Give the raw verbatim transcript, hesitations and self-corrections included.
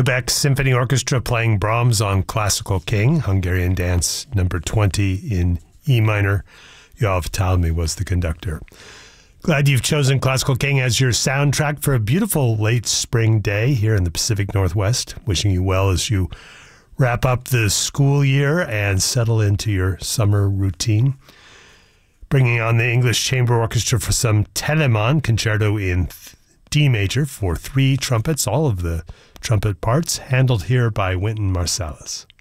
Quebec Symphony Orchestra playing Brahms on Classical King, Hungarian Dance number twenty in E minor. Yoav Talmi was the conductor. Glad you've chosen Classical King as your soundtrack for a beautiful late spring day here in the Pacific Northwest. Wishing you well as you wrap up the school year and settle into your summer routine. Bringing on the English Chamber Orchestra for some Telemann concerto in D major for three trumpets, all of the trumpet parts, handled here by Wynton Marsalis.